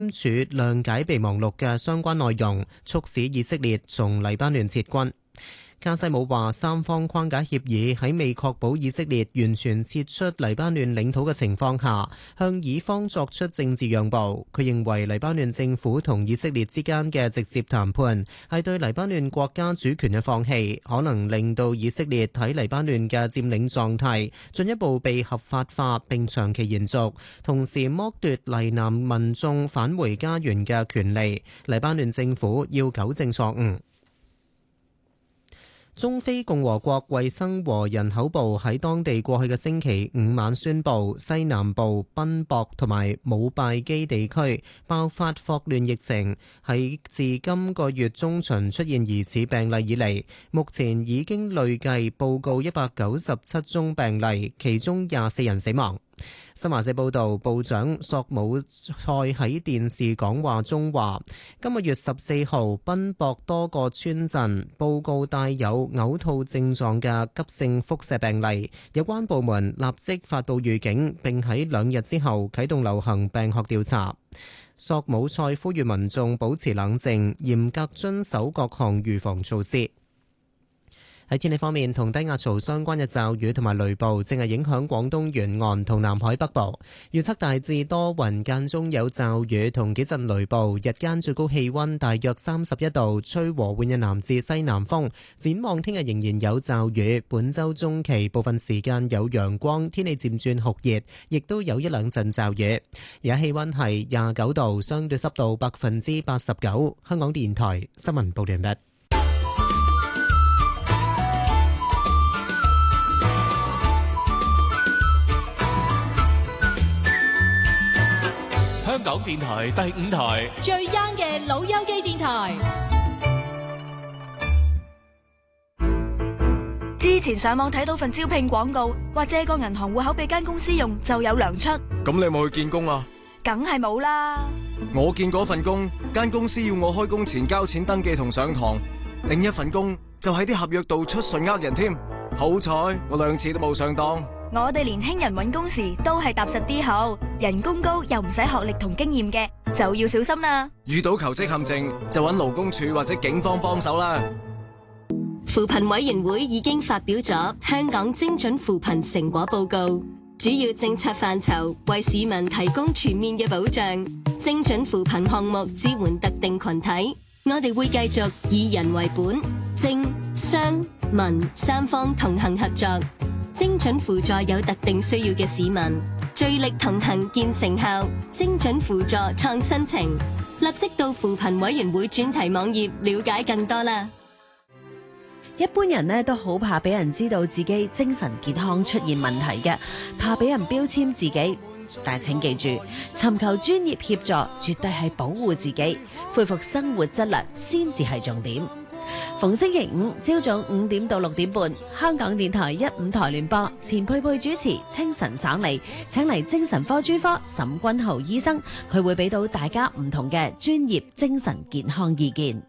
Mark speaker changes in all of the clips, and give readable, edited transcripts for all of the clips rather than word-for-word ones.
Speaker 1: 署諒解備忘錄嘅相關內容，促使以色列從黎巴嫩撤軍。卡西姆話，三方框架協議喺未確保以色列完全撤出黎巴嫩領土嘅情況下，向以方作出政治讓步。佢認為黎巴嫩政府同以色列之間嘅直接談判係對黎巴嫩國家主權嘅放棄，可能令到以色列喺黎巴嫩嘅佔領狀態進一步被合法化並長期延續，同時剝奪黎南民眾返回家園嘅權利。黎巴嫩政府要糾正錯誤。中非共和國衛生和人口部喺當地過去嘅星期五晚宣布，西南部賓博同埋姆拜基地區爆發霍亂疫情，喺自今個月中旬出現疑似病例以嚟，目前已經累計報告197宗病例，其中24人死亡。新華社報道，部長索姆塞喺電視講話中話，今個月14號，賓博多個村鎮報告帶有嘔吐症狀嘅急性腹瀉病例，有關部門立即發布預警，並喺2日之後啟動流行病學調查。索姆塞呼籲民眾保持冷靜，嚴格遵守各項預防措施。喺天氣方面，同低壓槽相關嘅驟雨同埋雷暴正係影響廣東沿岸同南海北部。預測大致多雲，間中有驟雨同幾陣雷暴，日間最高氣溫大約31度，吹和緩嘅南至西南風。展望聽日仍然有驟雨，本週中期部分時間有陽光，天氣漸轉酷熱，亦都有一兩陣驟雨。而家氣溫係29度，相對濕度89%。香港電台新聞報道完畢。
Speaker 2: 香港電台第5台
Speaker 3: 最 young 嘅老友記電台。之前上網睇到份招聘廣告，話借個銀行戶口俾間公司用就有糧出。
Speaker 4: 咁你有冇去見工啊？
Speaker 3: 梗係冇啦。
Speaker 4: 我見嗰份工，間公司要我開工前交錢登記同上堂，另一份工就喺啲合約度出順呃人添。好彩我2次都冇上當。
Speaker 3: 我哋年輕人揾工時都係踏實啲好，人工高又唔使學歷同經驗嘅就要小心啦。
Speaker 4: 遇到求職陷阱就揾勞工處或者警方幫手啦。
Speaker 5: 扶貧委員會已經發表咗香港精準扶貧成果報告，主要政策範疇為市民提供全面嘅保障。精準扶貧項目支援特定群體，我哋會繼續以人為本，政商民3方同行合作，精準輔助有特定需要嘅市民，聚力同行見成效，精準輔助創新情。立即到扶貧委員會專題網頁了解更多啦。
Speaker 6: 一般人呢都好怕俾人知道自己精神健康出現問題嘅，怕俾人標籤自己。但請記住，尋求專業協助絕對係保護自己、恢復生活質量先至係重點。逢星期五朝早5點到6點半，香港電台1/5台聯播，錢佩佩主持，清晨爽利，請嚟精神科專科沈君豪醫生，佢會俾到大家唔同嘅專業精神健康意見。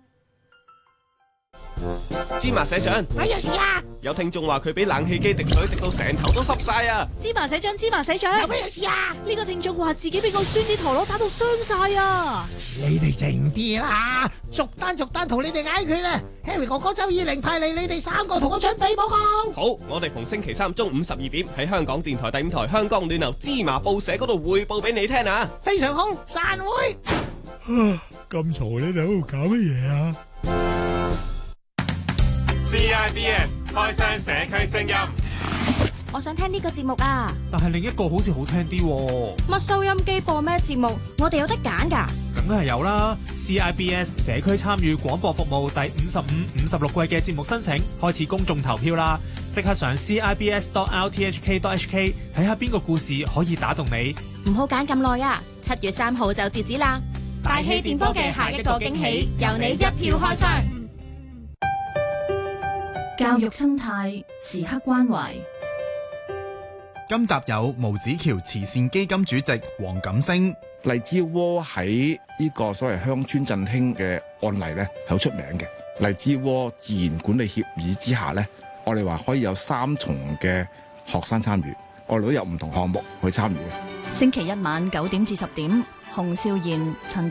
Speaker 7: 芝麻社長，
Speaker 8: 有事啊！
Speaker 7: 有聽眾話佢俾冷氣機滴水滴到成頭都濕晒啊！
Speaker 3: 芝麻社長，芝麻社長，
Speaker 8: 有咩事啊？
Speaker 3: 呢個聽眾話自己俾個酸啲陀螺打到傷晒啊！
Speaker 8: 你哋靜啲啦，逐單同你哋解決啦。Harry 哥哥周以玲派嚟，你哋3個同我準備報告。
Speaker 7: 好，我哋逢星期3中午12點喺香港電台第5台香港暖流芝麻報社嗰度匯報俾你聽啊！
Speaker 8: 非常好，散會。
Speaker 9: 咁嘈，你哋喺度搞乜嘢啊
Speaker 10: ？CIBS 開箱社區聲音，
Speaker 11: 我想聽呢個節目啊！
Speaker 9: 但係另一個好似好聽啲喎。
Speaker 11: 乜收音機播咩節目？我哋有得揀㗎。
Speaker 9: 梗係有啦 ！CIBS 社區參與廣播服務第55、56季嘅節目申請開始公眾投票啦！即刻上 CIBS.RTHK.HK 睇下邊個故事可以打動你。
Speaker 11: 唔好揀咁耐啊！7月3號就截止啦！大氣電波嘅下一個驚喜，由你一票開箱。
Speaker 12: 教育生態時刻關懷。
Speaker 13: 今集有毛子橋慈善基金主席黃錦星。
Speaker 14: 荔枝窩喺呢個所謂鄉村振興嘅案例咧，係好出名嘅。荔枝窩自然管理協議之下咧，我哋話可以有3重嘅學生參與，我哋都有唔同項目去參與嘅。
Speaker 12: 星期一晚9點至10點， 洪少賢、陳